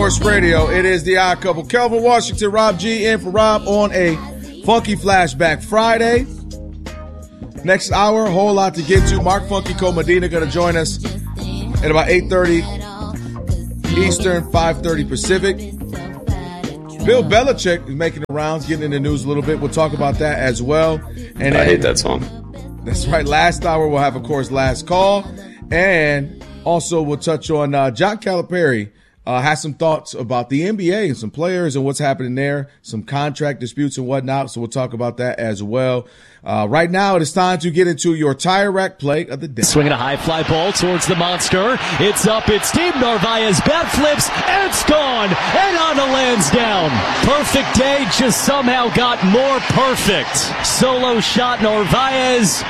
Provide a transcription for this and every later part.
Sports Radio. It is the Odd Couple. Kelvin Washington, Rob G, in for Rob on a Funky Flashback Friday. Next hour, a whole lot to get to. Mark Funky Medina going to join us at about 8:30 Eastern, 5:30 Pacific. Bill Belichick is making the rounds, getting in the news a little bit. We'll talk about that as well. And I hate that song. That's right. Last hour, we'll have, of course, Last Call. And also, we'll touch on John Calipari. Has some thoughts about the NBA and some players and what's happening there, some contract disputes and whatnot. So we'll talk about that as well. Right now, it is time to get into your tire rack play of the day. Swinging a high fly ball towards the monster. It's up. It's deep. Narvaez bat flips. And it's gone. And Anna lands down. Perfect day. Just somehow got more perfect. Solo shot Narvaez.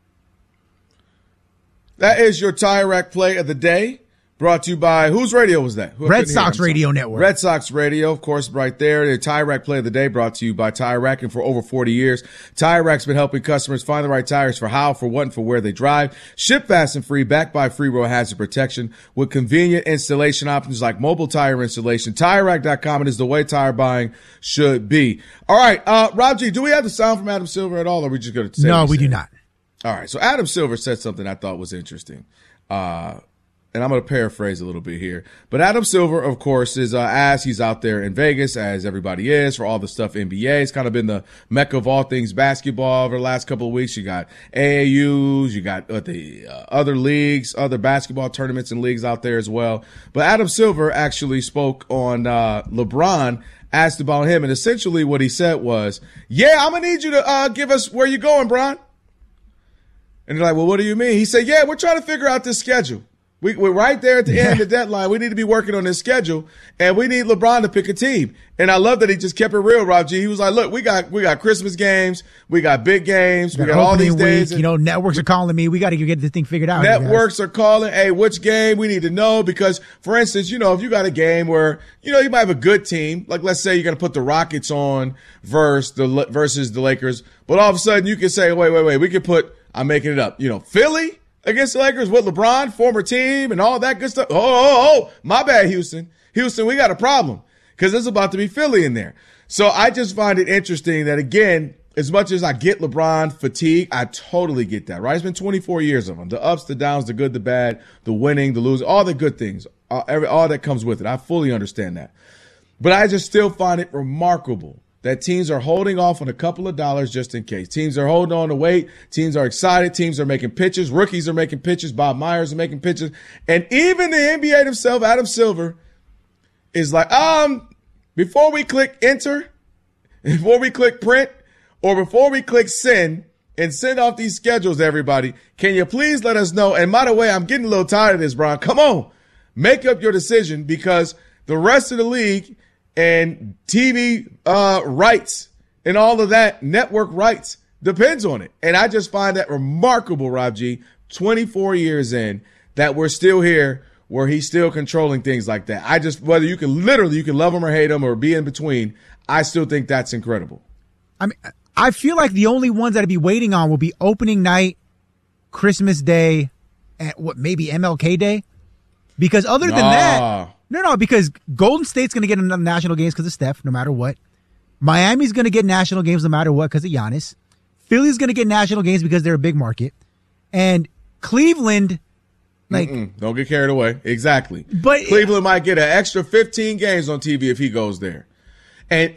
That is your tire rack play of the day. Brought to you by, whose radio was that? Red Sox Radio Network. Red Sox Radio, of course, right there. The Tire Rack Play of the Day brought to you by Tire Rack. And for over 40 years, Tire Rack's been helping customers find the right tires for how, for what, and for where they drive. Ship fast and free, backed by free road hazard protection with convenient installation options like mobile tire installation. TireRack.com. It is the way tire buying should be. All right, Rob G, do we have the sound from Adam Silver at all, or are we just going to say? No, we do not. All right, so Adam Silver said something I thought was interesting. And I'm going to paraphrase a little bit here. But Adam Silver, of course, is as he's out there in Vegas, as everybody is, for all the stuff NBA. It's kind of been the mecca of all things basketball over the last couple of weeks. You got AAUs, you got the other leagues, other basketball tournaments and leagues out there as well. But Adam Silver actually spoke on LeBron, asked about him, and essentially what he said was, yeah, I'm going to need you to give us where you're going, Bron. And they're like, well, what do you mean? He said, yeah, we're trying to figure out this schedule. We're right there at the end of the deadline. We need to be working on this schedule, and we need LeBron to pick a team. And I love that he just kept it real, Rob G. He was like, look, we got Christmas games. We got big games. We got all these days. You know, networks are calling me. We got to get this thing figured out. Networks are calling. Hey, which game we need to know? Because, for instance, you know, if you got a game where, you know, you might have a good team, like let's say you're going to put the Rockets on versus the Lakers, but all of a sudden you can say, wait, we can put, I'm making it up, you know, Philly against the Lakers with LeBron, former team, and all that good stuff. Oh, my bad, Houston. Houston, we got a problem because there's about to be Philly in there. So I just find it interesting that, again, as much as I get LeBron fatigue, I totally get that, right? It's been 24 years of him. The ups, the downs, the good, the bad, the winning, the losing, all the good things, all that comes with it. I fully understand that. But I just still find it remarkable that teams are holding off on a couple of dollars just in case. Teams are holding on to wait. Teams are excited. Teams are making pitches. Rookies are making pitches. Bob Myers are making pitches. And even the NBA himself, Adam Silver, is like, before we click enter, before we click print, or before we click send and send off these schedules to everybody, can you please let us know? And by the way, I'm getting a little tired of this, Brian. Come on. Make up your decision because the rest of the league and TV rights and all of that, network rights, depends on it. And I just find that remarkable, Rob G, 24 years in, that we're still here where he's still controlling things like that. I just, whether you can love him or hate him or be in between, I still think that's incredible. I mean, I feel like the only ones that I'd be waiting on will be opening night, Christmas Day, and maybe MLK Day. Because other than that, No, because Golden State's going to get national games because of Steph, no matter what. Miami's going to get national games no matter what because of Giannis. Philly's going to get national games because they're a big market. And Cleveland, don't get carried away. Exactly. But Cleveland might get an extra 15 games on TV if he goes there. And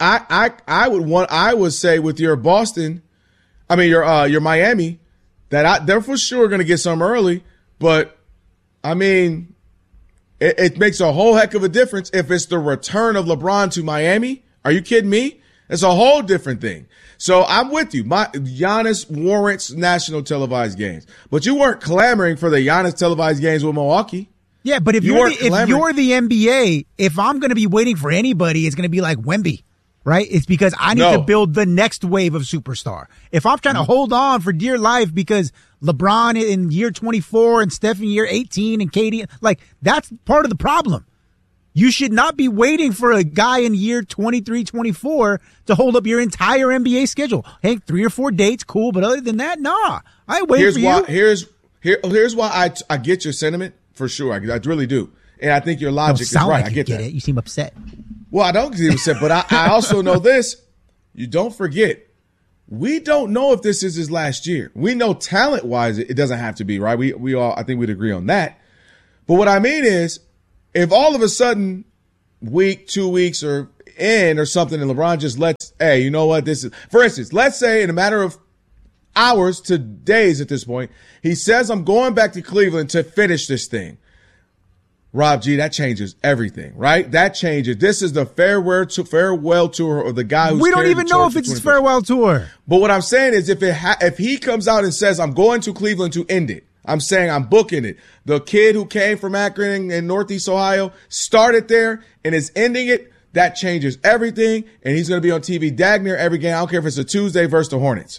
I would say with your Boston, your Miami, that they're for sure going to get some early, but I mean, it makes a whole heck of a difference if it's the return of LeBron to Miami. Are you kidding me? It's a whole different thing. So I'm with you. Giannis warrants national televised games, but you weren't clamoring for the Giannis televised games with Milwaukee. Yeah, but if you're the NBA, if I'm going to be waiting for anybody, it's going to be like Wemby, right? It's because I need to build the next wave of superstar. If I'm trying to hold on for dear life because LeBron in year 24 and Steph in year 18 and KD, like that's part of the problem. You should not be waiting for a guy in year 23, 24 to hold up your entire NBA schedule. Hey, 3 or 4 dates, cool, but other than that, nah. I wait for you. Here's why I get your sentiment for sure. I really do. And I think your logic is right. Like I get that. You seem upset. Well, I don't seem upset, but I also know this. You don't forget, we don't know if this is his last year. We know talent-wise it doesn't have to be, right? We all, I think we'd agree on that. But what I mean is, if all of a sudden, week, 2 weeks, or something, and LeBron just lets, hey, you know what, this is, for instance, let's say in a matter of hours to days at this point, he says, I'm going back to Cleveland to finish this thing. Rob G, that changes everything, right? That changes. This is the farewell tour of the guy who's we don't even know if it's his farewell tour. But what I'm saying is if he comes out and says, I'm going to Cleveland to end it, I'm saying I'm booking it. The kid who came from Akron in Northeast Ohio started there and is ending it. That changes everything. And he's going to be on TV dag near every game. I don't care if it's a Tuesday versus the Hornets.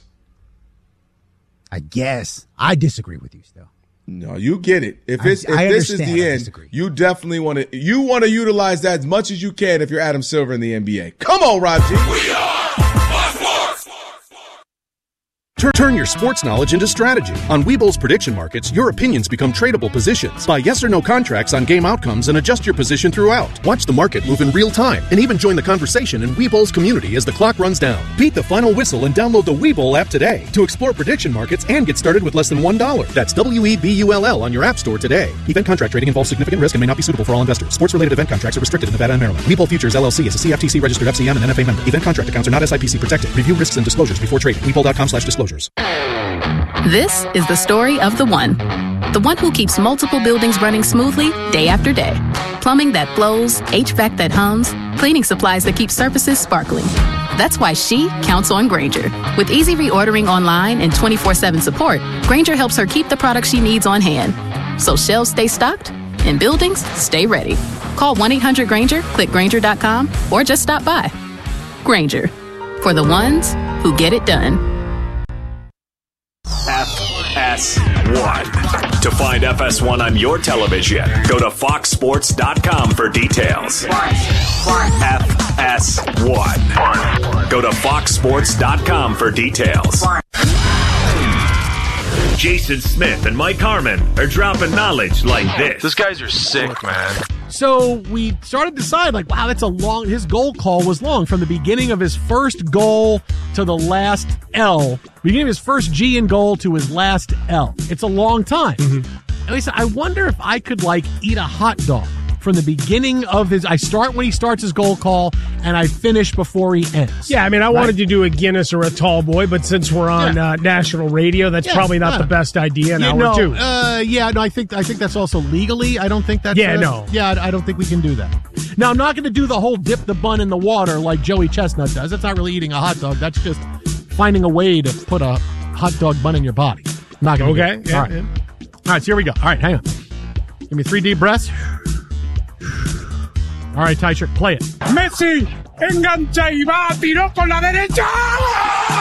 I guess. I disagree with you still. No, you get it. If this is the end, you definitely want to utilize that as much as you can if you're Adam Silver in the NBA. Come on, Rob G. We are Fox Sports. Turn your sports knowledge into strategy. On Webull's prediction markets, your opinions become tradable positions. Buy yes or no contracts on game outcomes and adjust your position throughout. Watch the market move in real time and even join the conversation in Webull's community as the clock runs down. Beat the final whistle and download the Webull app today to explore prediction markets and get started with less than $1. That's WEBULL on your app store today. Event contract trading involves significant risk and may not be suitable for all investors. Sports-related event contracts are restricted in Nevada and Maryland. Webull Futures LLC is a CFTC registered FCM and NFA member. Event contract accounts are not SIPC protected. Review risks and disclosures before trading. Webull.com/disclosures. This is the story of the one who keeps multiple buildings running smoothly day after day. Plumbing that flows, HVAC that hums, cleaning supplies that keep surfaces sparkling. That's why she counts on Grainger. With easy reordering online and 24/7 support, Grainger helps her keep the products she needs on hand. So shelves stay stocked and buildings stay ready. Call 1-800-GRAINGER, click Grainger.com, or just stop by. Grainger, for the ones who get it done. FS1. To find FS1 on your television, go to foxsports.com for details. FS1. Go to foxsports.com for details. Jason Smith and Mike Harmon are dropping knowledge like this. These guys are sick, man. So we started to decide, like, wow, his goal call was long. From the beginning of his first goal to the last L. Beginning of his first G in goal to his last L. It's a long time. Mm-hmm. At least I wonder if I could, eat a hot dog from the beginning of I start when he starts his goal call, and I finish before he ends. Yeah, I mean, I wanted to do a Guinness or a tall boy, but since we're on national radio, that's probably not the best idea. Hour two. I think that's also legally. I don't think that's... I don't think we can do that. Now, I'm not going to do the whole dip the bun in the water like Joey Chestnut does. That's not really eating a hot dog. That's just finding a way to put a hot dog bun in your body. I'm not going to do it. All right. All right, so here we go. All right, hang on. Give me 3 deep breaths. All right, Teicher, play it. Messi, engancha y va, tiró con la derecha.